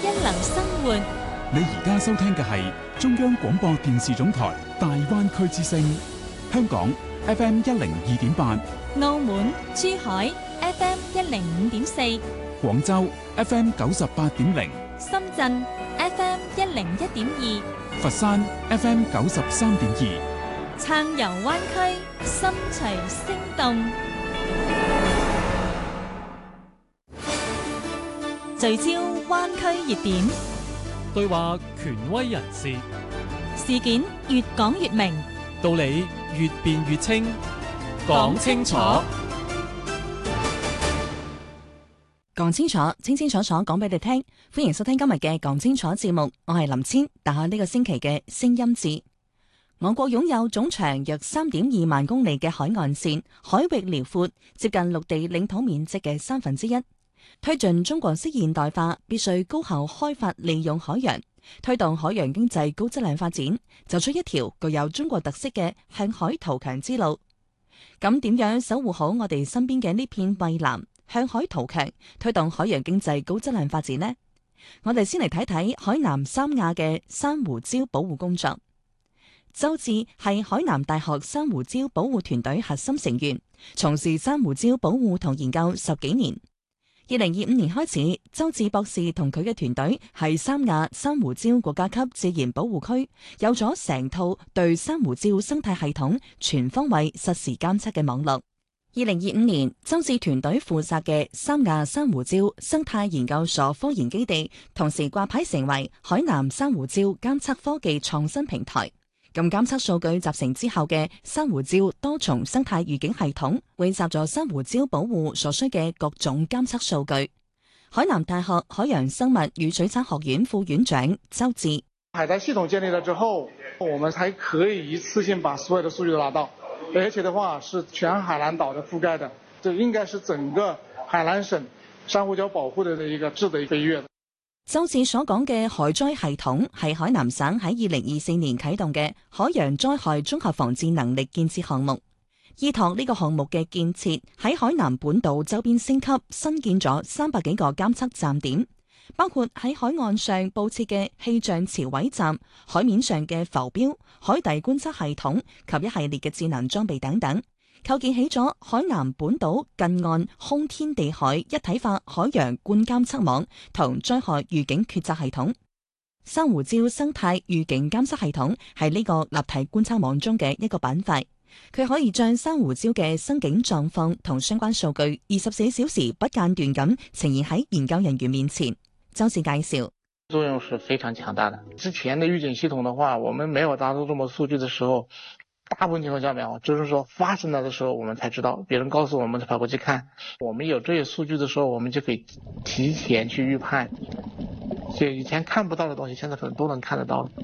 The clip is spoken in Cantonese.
一流生活。 你而家收聽嘅係中央廣播電視總台大灣區之聲，香港 FM 102.8， 澳門、珠海 FM 105.4， 廣州 FM 98.0， 深圳 FM 101.2， 佛山 FM 93.2， 暢遊灣區，心隨聲動，聚焦灣區熱點， 對話權威人士， 事件越講越明， 道理越辯越清，講清楚， 講清楚，清清楚楚講俾你聽。歡迎收聽今日嘅講清楚節目，我係林千，打開呢個星期嘅聲音節。我國擁有總長約3.2萬公里嘅海岸線，海域遼闊，接近陸地領土面積嘅1/3。推進中國式現代化，必須高效開發利用海洋，推動海洋經濟高質量發展，走出一條具有中國特色嘅向海圖強之路。咁點樣守護好我哋身邊嘅呢片蔚藍，向海圖強，推動海洋經濟高質量發展呢？我哋先嚟睇睇海南三亞嘅珊瑚礁保護工作。周智係海南大學珊瑚礁保護團隊核心成員，從事珊瑚礁保護同研究10幾年。2025年開始，周智博士同佢嘅團隊喺三亞珊瑚礁國家級自然保護區有咗成套對珊瑚礁生態系統全方位實時監測嘅網絡。2025年，周智團隊負責嘅三亞珊瑚礁生態研究所科研基地，同時掛牌成為海南珊瑚礁監測科技創新平台。咁監測數據集成之後嘅珊瑚礁多重生態預警系統，匯集咗珊瑚礁保護所需嘅各種監測數據。海南大學海洋生物與水產學院副院長周智： 海帶系統建立了之後，我們才可以一次性把所有的數據都拿到，而且的話是全海南島的覆蓋的，這應該是整個海南省珊瑚礁保護的一個質的飛躍。 周智所講嘅海災系統係海南省喺2024年啟動嘅海洋災害綜合防治能力建設項目。依託呢個項目嘅建設，喺海南本島周邊升級，新建咗300幾個監測站點，包括喺海岸上佈設嘅氣象潮位站、海面上嘅浮標、海底觀測系統及一系列嘅智能裝備等等，構建起咗海南本島近岸空天地海一體化海洋觀監測網同災害預警決策系統。珊瑚礁生態預警監測系統係呢個立體觀測網中嘅一個板塊，佢可以將珊瑚礁嘅生境狀況同相關數據24小時不間斷咁呈現喺研究人員面前。周智介紹， 作用是非常強大的。之前的預警系統的話，我們沒有拿到這麼數據的時候，大部分情況下沒有，就是說發生了的時候我們才知道，別人告訴我們才跑過去看。我們有這些數據的時候，我們就可以提前去預判，所以以前看不到的東西現在可能都能看得到。